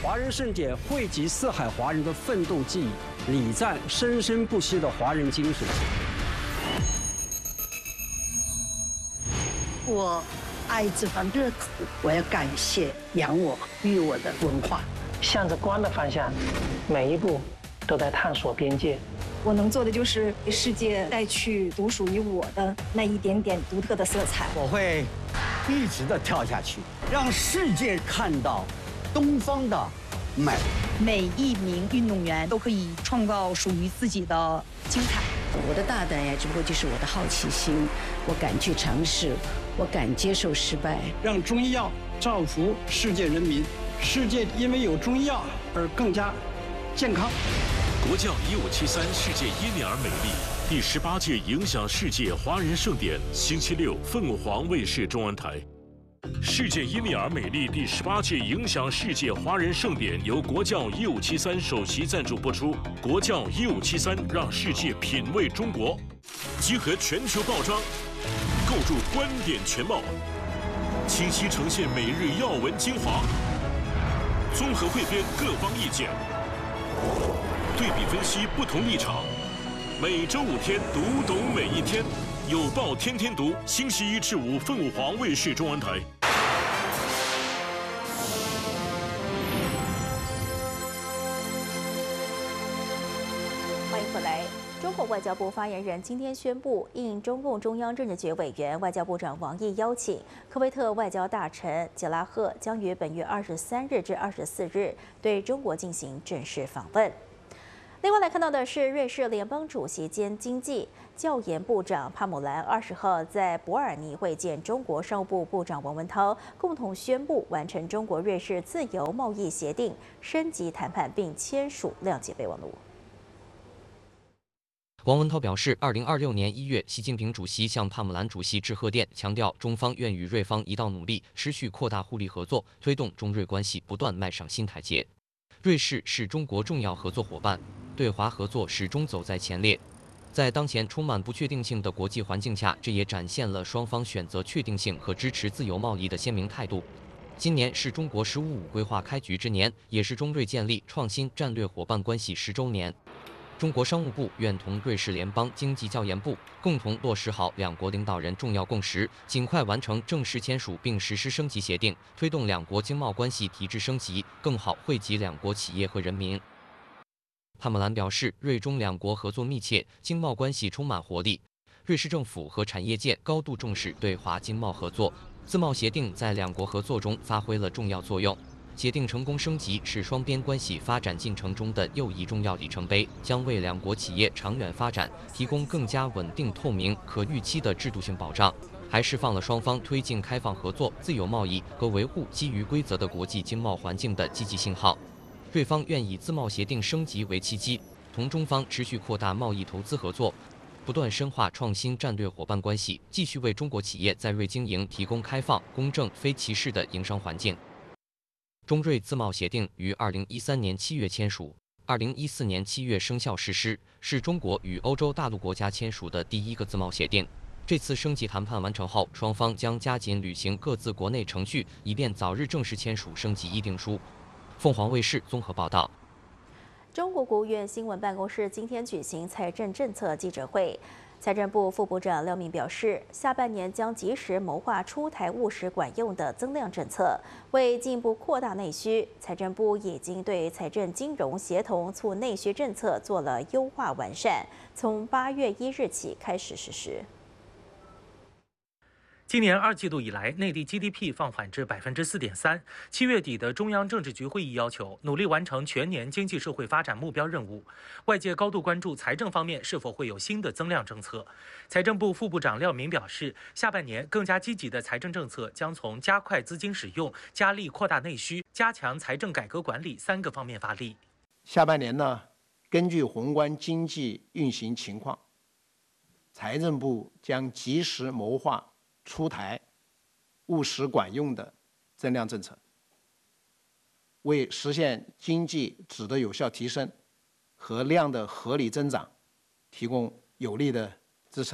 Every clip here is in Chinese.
华人盛典汇集四海华人的奋斗记忆，礼赞生生不息的华人精神。 我爱这番热土，我要感谢养我育我的文化。 向着光的方向，每一步都在探索边界。 我能做的就是给世界带去独属于我的那一点点独特的色彩。 我会一直的跳下去，让世界看到东方的美。 每一名运动员都可以创造属于自己的精彩。 我的大胆呀，只不过就是我的好奇心，我敢去尝试，我敢接受失败。 让中医药造福世界人民，世界因为有中医药而更加健康。 国教1573世界耶尼尔美丽第18届影响世界华人盛典，星期六凤凰卫视中文台。世界耶尼尔美丽第18届影响世界华人盛典由国教1573首席赞助播出。国教1573让世界品味中国，集合全球报章，构筑观点全貌，清晰呈现每日要闻精华，综合汇编各方意见，对比分析不同立场。每周5天，读懂每一天。有报天天读，星期1至5，凤凰卫视中文台。 欢迎回来。中国外交部发言人今天宣布，应中共中央政治局委员、外交部长王毅邀请，科威特外交大臣杰拉赫将于本月23日至24日对中国进行正式访问。另外来看到的是，瑞士联邦主席兼经济教研部长帕姆兰20号在伯尔尼会见中国商务部部长王文涛，共同宣布完成中国瑞士自由贸易协定升级谈判，并签署谅解备忘录。 王文涛表示，2026年1月，习近平主席向帕姆兰主席致贺电，强调中方愿与瑞方一道努力，持续扩大互利合作，推动中瑞关系不断迈上新台阶。瑞士是中国重要合作伙伴，对华合作始终走在前列。在当前充满不确定性的国际环境下，这也展现了双方选择确定性和支持自由贸易的鲜明态度。今年是中国“十五五”规划开局之年，也是中瑞建立创新战略伙伴关系10周年。中国商务部愿同瑞士联邦经济教研部共同落实好两国领导人重要共识，尽快完成正式签署并实施升级协定，推动两国经贸关系体制升级，更好惠及两国企业和人民。帕姆兰表示，瑞中两国合作密切，经贸关系充满活力。瑞士政府和产业界高度重视对华经贸合作，自贸协定在两国合作中发挥了重要作用。协定成功升级是双边关系发展进程中的又一重要里程碑，将为两国企业长远发展提供更加稳定、透明、可预期的制度性保障，还释放了双方推进开放合作、自由贸易和维护基于规则的国际经贸环境的积极信号。瑞方愿以自贸协定升级为契机，同中方持续扩大贸易投资合作，不断深化创新战略伙伴关系，继续为中国企业在瑞经营提供开放、公正、非歧视的营商环境。中瑞自贸协定于2013年7月签署，2014年7月生效实施，是中国与欧洲大陆国家签署的第一个自贸协定。这次升级谈判完成后，双方将加紧履行各自国内程序，以便早日正式签署升级议定书。凤凰卫视综合报道。 中国国务院新闻办公室今天举行财政政策记者会。财政部副部长廖明表示，下半年将及时谋划出台务实管用的增量政策，为进一步扩大内需，财政部已经对财政金融协同促内需政策做了优化完善，从8月1日起开始实施。 今年2季度以来，内地 GDP 放缓至4.3%。7月底的中央政治局会议要求，努力完成全年经济社会发展目标任务。外界高度关注财政方面是否会有新的增量政策。财政部副部长廖明表示，下半年更加积极的财政政策将从加快资金使用、加力扩大内需、加强财政改革管理3个方面发力。 下半年呢，根据宏观经济运行情况，财政部将及时谋划出台务实管用的增量政策，为实现经济质的有效提升和量的合理增长提供有力的支撑。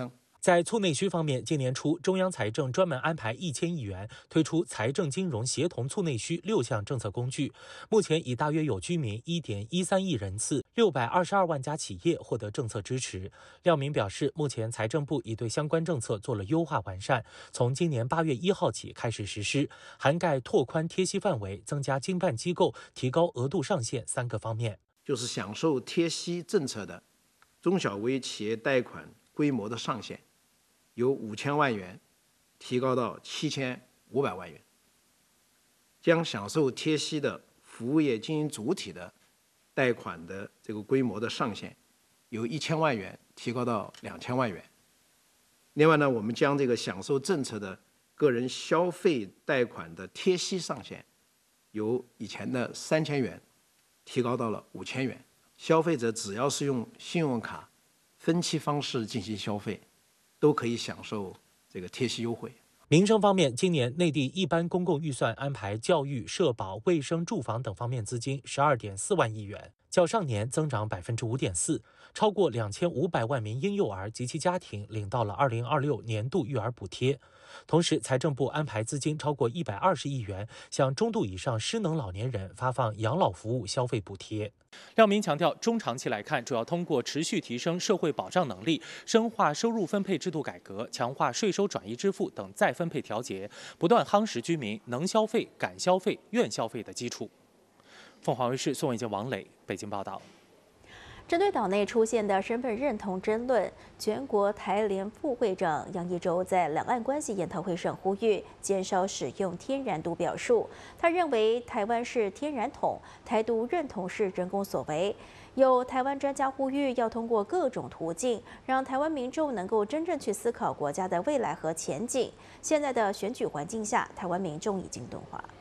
在促内需方面，今年初中央财政专门安排1000亿元，推出财政金融协同促内需6项政策工具，目前已大约有居民1.13亿人次，622万家企业获得政策支持。廖明表示，目前财政部已对相关政策做了优化完善，从今年8月1号起开始实施，涵盖拓宽贴息范围、增加经办机构、提高额度上限3个方面。 就是享受贴息政策的中小微企业贷款规模的上限由5000万元提高到7500万元，将享受贴息的服务业经营主体的贷款的这个规模的上限由1000万元提高到2000万元。另外呢，我们将这个享受政策的个人消费贷款的贴息上限由以前的3000元提高到了5000元。消费者只要是用信用卡分期方式进行消费，都可以享受这个贴息优惠。 民生方面，今年内地一般公共预算安排教育、社保、卫生、住房等方面资金12.4万亿元，较上年增长5.4%，超过2500万名婴幼儿及其家庭领到了2026年度育儿补贴。同时，财政部安排资金超过120亿元，向中度以上失能老年人发放养老服务消费补贴。廖明强调，中长期来看，主要通过持续提升社会保障能力，深化收入分配制度改革，强化税收转移支付等再分配调节，不断夯实居民能消费、敢消费、愿消费的基础。凤凰卫视宋伟杰、王磊北京报道。 针对岛内出现的身份认同争论，全国台联副会长杨一舟在两岸关系研讨会上呼吁减少使用天然毒表述。他认为台湾是天然统，台独认同是人工所为。有台湾专家呼吁要通过各种途径，让台湾民众能够真正去思考国家的未来和前景。现在的选举环境下，台湾民众已经钝化。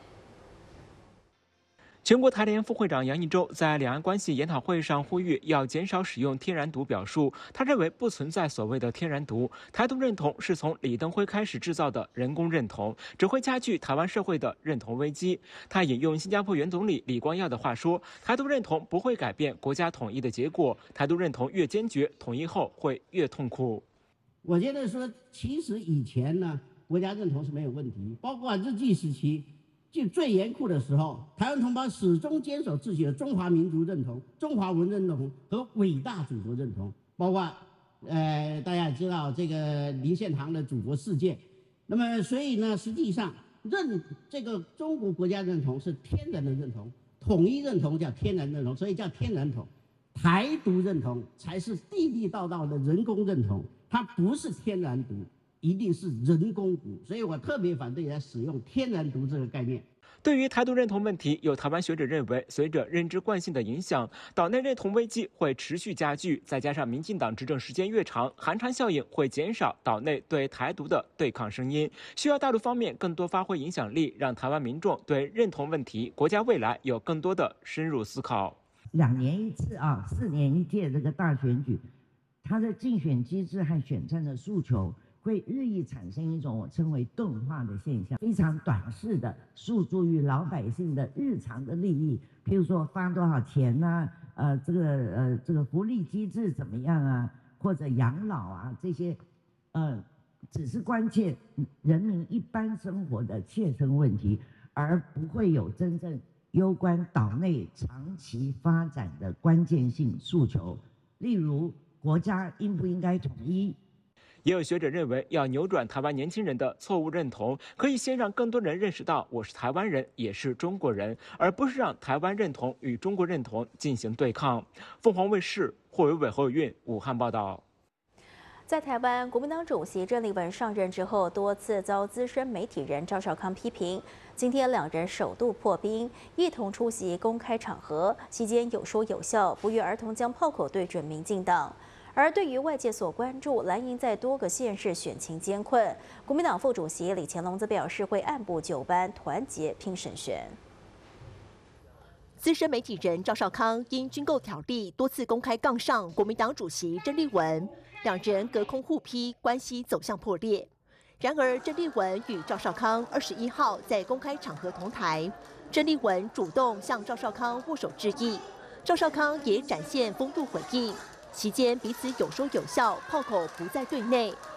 全国台联副会长杨一舟在两岸关系研讨会上呼吁要减少使用天然毒表述。他认为不存在所谓的天然毒，台独认同是从李登辉开始制造的人工认同，只会加剧台湾社会的认同危机。他引用新加坡原总理李光耀的话说：“台独认同不会改变国家统一的结果，台独认同越坚决，统一后会越痛苦。” 我觉得说，其实以前呢，国家认同是没有问题，包括日据时期。就最严酷的时候，台湾同胞始终坚守自己的中华民族认同、中华文认同和伟大祖国认同，包括大家也知道这个林献堂的祖国世界。那么所以呢，实际上这个中国国家认同是天然的认同，统一认同叫天然认同，所以叫天然统。台独认同才是地地道道的人工认同，它不是天然独。一定是人工毒，所以我特别反对来使用天然毒这个概念。 对于台独认同问题，有台湾学者认为，随着认知惯性的影响，岛内认同危机会持续加剧，再加上民进党执政时间越长，寒蝉效应会减少岛内对台独的对抗声音，需要大陆方面更多发挥影响力，让台湾民众对认同问题、国家未来有更多的深入思考。 2年一次啊，4年一届这个大选举，它的竞选机制和选战的诉求会日益产生一种我称为钝化的现象，非常短视的诉诸于老百姓的日常的利益，譬如说发多少钱啊，这个福利机制怎么样啊，或者养老啊这些，只是关切人民一般生活的切身问题，而不会有真正攸关岛内长期发展的关键性诉求，例如国家应不应该统一。 也有学者认为，要扭转台湾年轻人的错误认同，可以先让更多人认识到我是台湾人，也是中国人，而不是让台湾认同与中国认同进行对抗。凤凰卫视霍维伟、侯友运武汉报道。 在台湾，国民党主席郑丽文上任之后，多次遭资深媒体人赵少康批评。今天两人首度破冰，一同出席公开场合，期间有说有笑，不约而同将炮口对准民进党。而对于外界所关注蓝营在多个县市选情艰困，国民党副主席李乾龙则表示会按部就班、团结拼胜选。 资深媒体人赵少康因军购挑衅多次公开杠上国民党主席郑丽文，两人隔空互批，关系走向破裂。然而，郑丽文与赵少康21号在公开场合同台，郑丽文主动向赵少康握手致意，赵少康也展现风度回应。期间彼此有说有笑，炮口不在对内，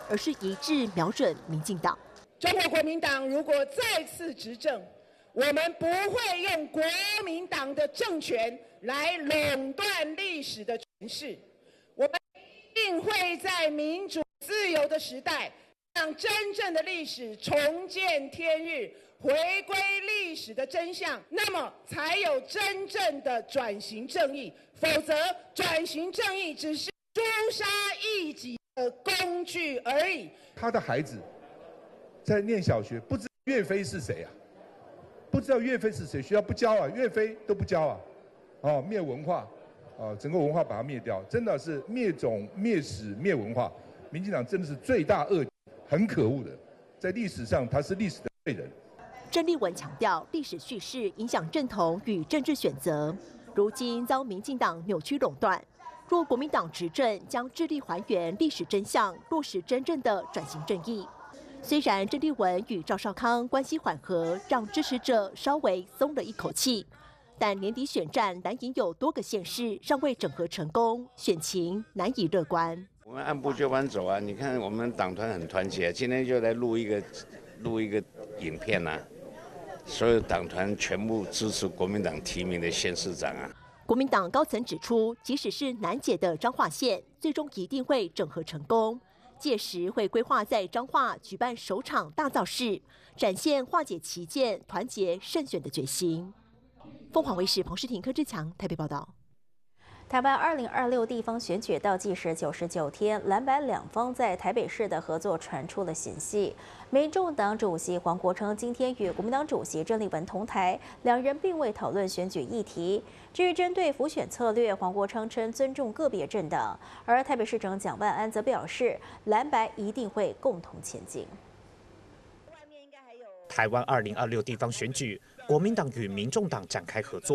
而是一致瞄准民进党。 中国国民党如果再次执政，我们不会用国民党的政权来垄断历史的诠释，我们一定会在民主自由的时代，让真正的历史重见天日，回归历史的真相，那么才有真正的转型正义。否则，转型正义只是诛杀异己的工具而已。 他的孩子在念小学，不知道岳飞是谁啊？不知道岳飞是谁，学校不教啊，岳飞都不教啊，哦，灭文化，整个文化把它灭掉，真的是灭种、灭史、灭文化。民进党真的是罪大恶极，很可恶的，在历史上他是历史的罪人。 郑丽文强调，历史叙事影响认同与政治选择，如今遭民进党扭曲垄断。若国民党执政，将致力还原历史真相，落实真正的转型正义。虽然郑丽文与赵少康关系缓和，让支持者稍微松了一口气，但年底选战蓝营有多个县市尚未整合成功，选情难以乐观。 我们按部就班走啊！你看我们党团很团结，今天就来录一个影片啊，所有党团全部支持国民党提名的县市长啊。 国民党高层指出，即使是难解的彰化县，最终一定会整合成功。届时会规划在彰化举办首场大造势，展现化解歧见、团结胜选的决心。凤凰卫视彭诗婷、柯志强台北报道。 台湾2026地方选举倒计时99天，蓝白两方在台北市的合作传出了嫌隙。民众党主席黄国昌今天与国民党主席郑丽文同台，两人并未讨论选举议题。至于针对辅选策略，黄国昌称尊重个别政党，而台北市长蒋万安则表示，蓝白一定会共同前进。 台湾2026地方选举，国民党与民众党展开合作。